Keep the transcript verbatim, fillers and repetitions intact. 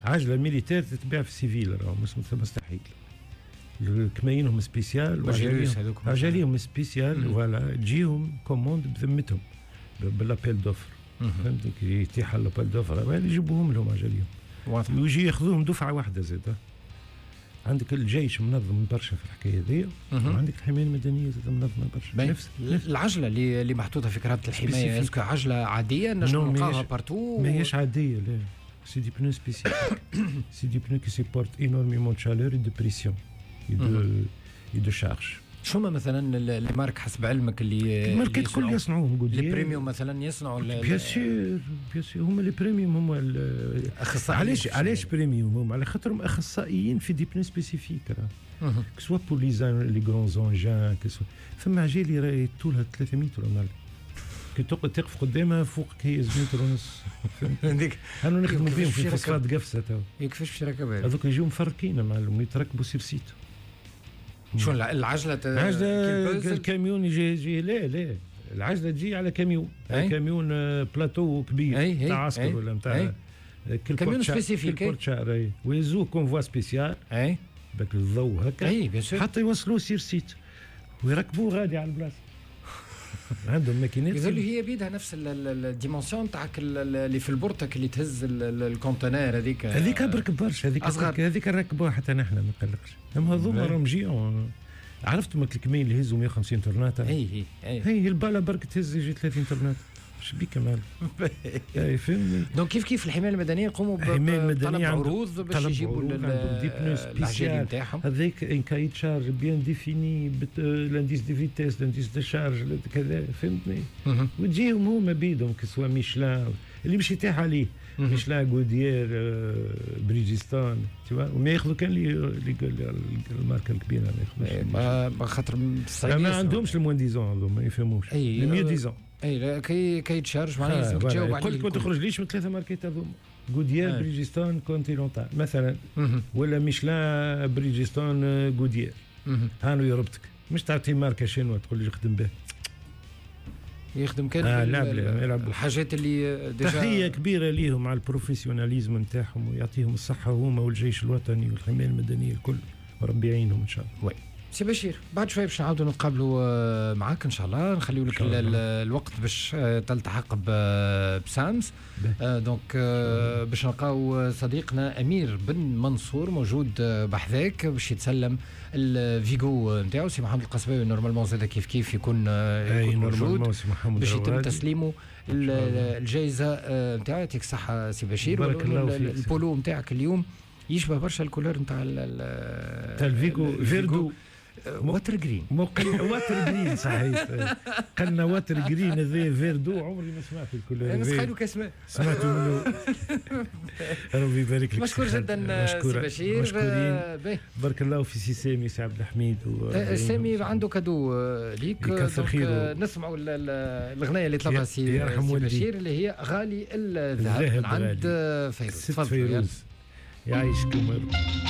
عجله ميليتير تتباع في السيفيل راهو مستحيل. كماينهم سبيسيال وعجاليهم سبيسيال فوالا تجيهم كوموند بذمتهم بالابيل دوفر فهمت كي يتيح الابيل دوفر يجيبوهم لهم عجاليهم ويجي ياخذوهم دفعه واحده زاده. عندك الجيش منظم برشا في الحكايه هذه وعندك الحمايه المدنيه زاد منظمه برشا. نفس العجله اللي اللي محطوطه في كرامه الحمايه اسكو عجله عاديه نجم نلقاها بارتو؟ ماهيش عاديه لا سي دي بنو سبيسيال سي دي بنو كي سيبورت انورميمون شالور دو بريسيون دو دو شارج. شو ما مثلا المارك حسب علمك اللي الماركات كل يصنعوهم قديم البريميوم مثلا يصنعوا بيان سور بيان سور هما لي بريميوم هما اخصائيين. علاش علاش بريميوم؟ هما على خاطرهم اخصائيين في دي بنو سبيسيفيك راه كسوا بور لي زان لي غران زونجان كسوا فما عجالي راهي طولها ثلاثة متر ولا كي تقعد تقف قدامها فوقك هي متر ونص هذيك هانو نخدموا بهم في فصلات قفصه تو كيفاش باش يركبها هذوك يجيو مفركين معلم يتركبوا سيرسيت. شو العجله العجله الكاميون يجي يجي لا لا العجله تجي على كاميون كاميون بلاطو كبير تاع عسكر ولا نتاع كاميون سبيسيفيك ويزوه كونفوا سبيسيال اي باك الضوء هكا حتى يوصلوا سيرسيت ويركبوه غادي على البلاصه. عندهم ماكينات يقول لي هي بيدها نفس الديمونسيون تاعك اللي في البورتك اللي تهز الكونتينر هذيك هذيك برك برشا هذيك هذيك نركبوها حتى نحن ما نقلقش. اما هذوما راهم جيون عرفت ماك الكمين اللي يهزوا مية وخمسين طرناطه اي اي اي هي الباله برك تهز يجي ثلاثين طرناطه اش بيك مال اي فهمني. دونك كيف كيف الحمايه المدنيه يقوموا بطلب عروض باش يجيبوا ديبنو سبيسيال هذيك ان كايت شارج بيان ديفيني لانديس دي فيتيس لانديس دي شارج كذا فهمتني وتجيهم هما بيدهم كسوا ميشلان اللي مش يتاح عليه ميشلان غوديير بريجستان تبع وما ياخذوا كان اللي الماركه الكبيره ما ياخذوش ما خاطر ما عندهمش الموانديزون هذوما ما يفهموش مية ديزون اي لا كي كي تشارج معناها لازم تجاوب عليه. قلت ما تخرجليش من ثلاثه ماركات هذوما غوديير بريجستان كونتينونتال مثلا ولا ميشلان بريجستان غوديير هانو يربطك مش تعطي ماركه شنو تقول لي خدم به يخدم كان آه لا الحاجات اللي ديجا. تحيه كبيره ليهم على البروفيسيوناليزم نتاعهم ويعطيهم الصحه هما والجيش الوطني والحمايه المدنيه الكل وربي يعينهم ان شاء الله. وي سي بشير بعد شوي باش نعاودوا نتقابلوا معاك ان شاء الله نخليو لك الوقت باش تلتحق بسامس دونك باش نلقاو صديقنا امير بن منصور موجود بحذاك باش يتسلم الفيجو نتاعو. سي محمد القصباوي نورمالمون زاد كيف كيف يكون يكون موجود باش يتم تسليمه الجائزه نتاعو. يعطيك الصحه سي بشير. البولو نتاعك اليوم يشبه برشا الكولور نتاع تاع الفيجو فيردو واتر جرين واتر جرين صحيح قلنا واتر جرين هذا فيردو عمري ما سمعت الكل انا سخيلو كاسماء سمعته منه. ربي يبارك لك. مشكور جدا سي بشير. بارك الله في سي سامي سي عبد الحميد سامي عنده كادو ليك نسمعوا الاغنيه اللي طلبها سي بشير اللي هي غالي الذهب عند فيروز. يعيشكم.